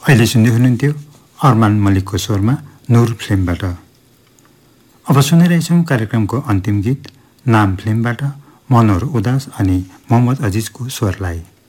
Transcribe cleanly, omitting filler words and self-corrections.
अहिले सुन्दै हुनुहुन्थ्यो अरमान मलिकको स्वरमा नूर फिल्मबाट। अब सुनिरहेछौँ कार्यक्रमको अन्तिम गीत नाम फिल्मबाट मनोहर उदास अनि मोहम्मद अजिजको स्वरलाई।